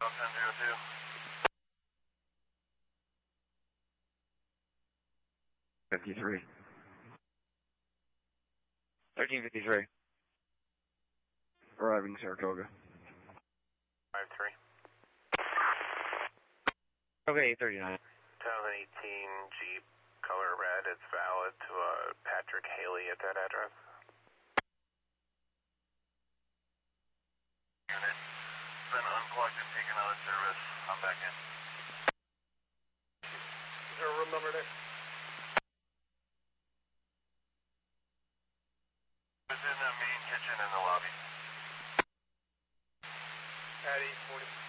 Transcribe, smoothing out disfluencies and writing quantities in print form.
1002. 53. 1353. Arriving Saratoga. 53. Okay, 39. 2018 Jeep, color red, it's valid to Patrick Haley at that address. Unit, been unplugged and taken out of service. I'm back in. Is there a room number there? It's in the main kitchen in the lobby. At 840.